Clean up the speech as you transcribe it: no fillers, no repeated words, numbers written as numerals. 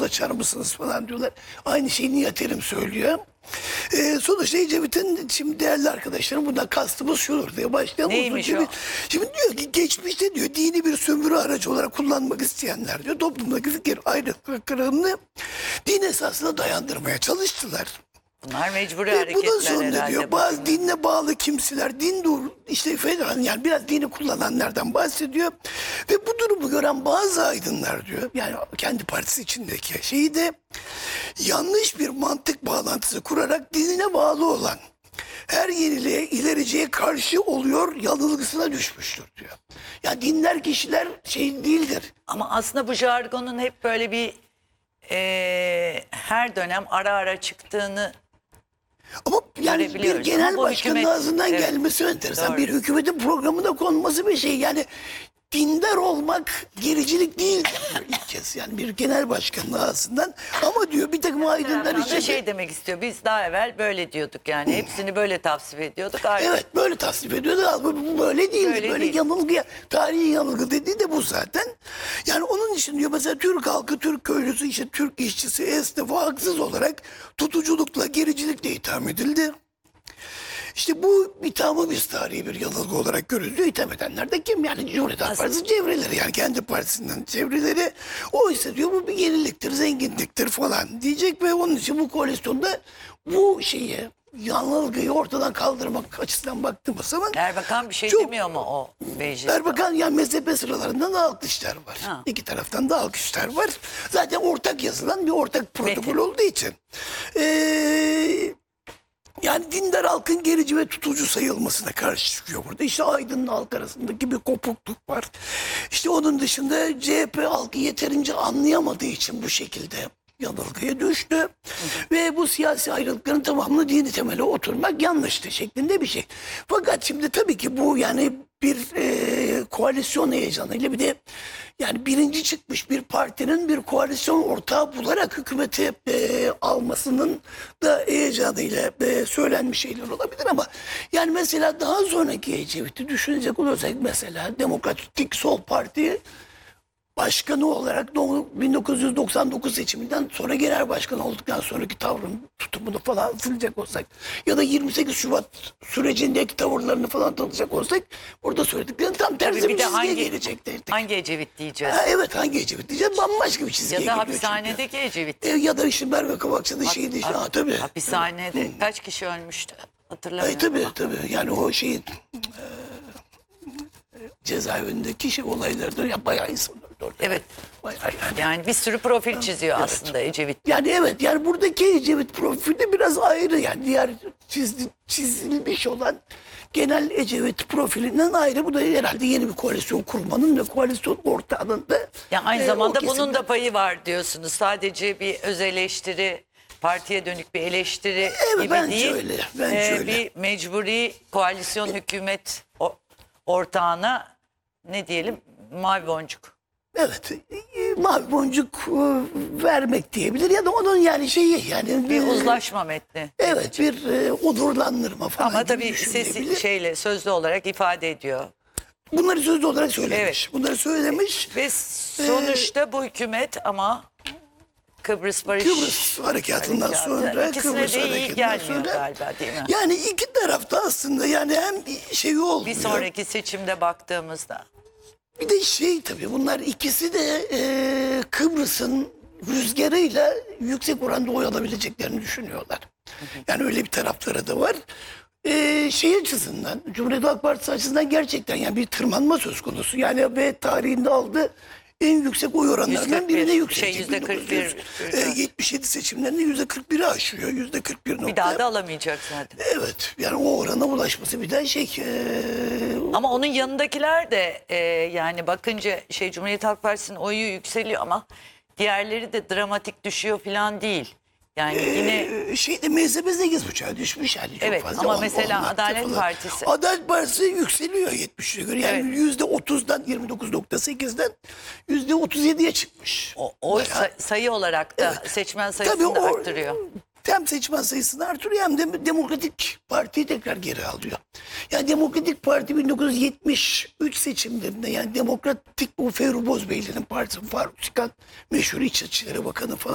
açar mısınız falan diyorlar. Aynı şeyi Nihat Erim söylüyor. Sonuçta Ecevit'in şimdi değerli arkadaşlarım bundan kastımız şudur diye başlayalım. Neymiş o? Şimdi diyor ki geçmişte diyor dini bir sömürü aracı olarak kullanmak isteyenler diyor toplumdaki fikir ayrılıklarını din esasına dayandırmaya çalıştılar. Bunlar mecburi Ve bunun hareketler sonunda herhalde. diyor bazı dinle bağlı kimseler, işte federal yani biraz dini kullananlardan bahsediyor. Ve bu durumu gören bazı aydınlar diyor yani kendi partisi içindeki şeyi de yanlış bir mantık bağlantısı kurarak dinine bağlı olan her yeniliğe ilericiye karşı oluyor yanılgısına düşmüştür diyor. Yani dinler kişiler şey değildir. Ama aslında bu jargonun hep böyle bir her dönem ara ara çıktığını Ama yani bir görebiliyoruz. genel Ama bu başkanın hükümet- ağzından evet, gelmesi enteresan. doğru. Bir hükümetin programına konması bir şey. Yani dindar olmak gericilik değil diyor ilk kez. Yani bir genel başkanın ağzından. Ama diyor bir takım aydınlar Tam da için. şey demek istiyor. Biz daha evvel böyle diyorduk yani. Hepsini böyle tavsiye ediyorduk. Artık Evet böyle tasnif ediyordu. Halbuki bu böyle değil. Böyle Böyle değil. yanılgı, tarihi yanılgı dediği de bu zaten. Yani onun için diyor mesela Türk halkı, Türk köylüsü, işte Türk işçisi, esnafı haksız olarak tutuculukla, gericilikle itham edildi. İşte bu ithamı biz tarihi bir yanılgı olarak görüyoruz. İtham edenler de kim? Yani Cumhuriyet Halk Partisi çevreleri yani kendi partisinden çevreleri. Oysa diyor bu bir yeniliktir, zenginliktir falan diyecek ve onun için bu koalisyonda bu şeyi yanılgıyı ortadan kaldırmak açısından baktığımız zaman Erbakan bir şey çok- demiyor mu o mecliste? Erbakan yani MSP sıralarından da alkışlar var. Ha. İki taraftan da alkışlar var. Zaten ortak yazılan bir ortak protokol Metin. olduğu için. Yani dindar halkın gerici ve tutucu sayılmasına karşı çıkıyor burada. İşte Aydın'la halk arasındaki bir kopukluk var. İşte onun dışında CHP halkı yeterince anlayamadığı için bu şekilde yanılgıya düştü. Ve bu siyasi ayrılıkların tamamını dini temele oturmak yanlıştı şeklinde bir şey. Fakat şimdi tabii ki bu yani bir koalisyon heyecanıyla bir de yani birinci çıkmış bir partinin bir koalisyon ortağı bularak hükümeti almasının da heyecanıyla söylenmiş şeyler olabilir ama yani mesela daha sonraki Ecevit'i düşünecek olursak mesela Demokratik Sol Parti başkanı olarak 1999 seçiminden sonra genel başkan olduktan sonraki tavrın tutumunu falan hatırlayacak olsak ya da 28 Şubat sürecindeki tavırlarını falan tanıyacak olsak burada söylediklerinin tam tersi Tabii bir bir de çizgiye hangi- geleceklerdi. Hangi Ecevit diyeceğiz? Ha, evet hangi Ecevit diyeceğim bambaşka bir çizgiye Ya da geliyor çünkü. hapishanedeki Ecevit. Ya da işte Merve Kavakçı'nın şeyi değil. Ha tabii. Hapishanede kaç kişi ölmüştü? Hatırlamıyorum. Tabii. Yani o şeyin cezaevindeki şey olaylardır ya bayağı insan öldü orada. Evet. Bayağı yani. Yani bir sürü profil çiziyor aslında Ecevit. Yani evet yani buradaki Ecevit profili biraz ayrı yani diğer çizilmiş olan genel Ecevit profilinden ayrı. Bu da herhalde yeni bir koalisyon kurmanın ve koalisyon ortağının da Ya aynı o zamanda kesimden- bunun da payı var diyorsunuz. Sadece bir öz eleştiri, partiye dönük bir eleştiri Evet, gibi bence değil. öyle, bence öyle. Bir mecburi koalisyon hükümet ortağına ne diyelim mavi boncuk. Evet, mavi boncuk vermek diyebilir ya da onun yani şeyi yani Bir uzlaşma metni. evet bir onurlandırma falan Ama gibi tabii düşünülebilir. sesi şeyle sözlü olarak ifade ediyor. Bunları sözlü olarak söylemiş. Evet. Bunları söylemiş. Ve sonuçta bu hükümet ama Kıbrıs Barış Kıbrıs harekatından Harekatı. sonra İkisine Kıbrıs de iyi harekatından gelmiyor sonra galiba, değil mi? yani iki tarafta aslında yani hem şeyi olmuyor. bir sonraki seçimde baktığımızda. Bir de şey tabii bunlar ikisi de Kıbrıs'ın rüzgarıyla yüksek oranda oy alabileceklerini düşünüyorlar. Yani öyle bir tarafları da var. Şey açısından, Cumhuriyet Halk Partisi açısından gerçekten yani bir tırmanma söz konusu. Yani ve tarihinde aldığı en yüksek oy oranlarından birine yükselecek. %41. 77 seçimlerinde %41'i aşıyor. %41 Bir daha da alamayacak zaten. Evet yani o orana ulaşması bir de şey... Ama onun yanındakiler de yani bakınca Cumhuriyet Halk Partisi'nin oyu yükseliyor ama diğerleri de dramatik düşüyor falan değil. Yani yine şeyde MHP 8,5'a düşmüş yani çok Evet, fazla. ama On- mesela ondan Adalet falan. Partisi. Adalet Partisi yükseliyor 70'e göre. Yani %30'dan 29,8'den %37'ye çıkmış. o Bayağı. sayı olarak da seçmen sayısını da arttırıyor. Hem seçmen sayısını artırıyor hem de Demokratik Parti'yi tekrar geri alıyor. Yani Demokratik Parti 1973 seçimlerinde yani Demokratik bu Ferruh Bozbeyli'nin partisi Faruk Çıkan meşhur İçişleri Bakanı falan